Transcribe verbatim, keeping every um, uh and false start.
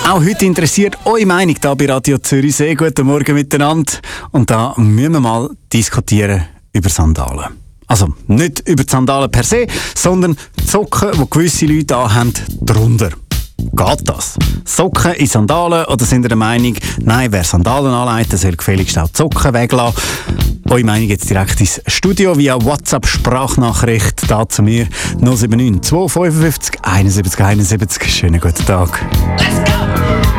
Auch heute interessiert eure Meinung hier bei Radio Zürichsee. Guten Morgen miteinander. Und da müssen wir mal diskutieren über Sandalen. Also nicht über die Sandalen per se, sondern die Socken, die gewisse Leute anhaben, drunter. Geht das? Socken in Sandalen, oder sind ihr der Meinung, nein, wer Sandalen anlegt, soll gefälligst auch die Socken weglassen? Eure Meinung jetzt direkt ins Studio via WhatsApp-Sprachnachricht da zu mir null sieben neun zwei fünf fünf eins eins eins sieben. Schönen guten Tag. Let's go!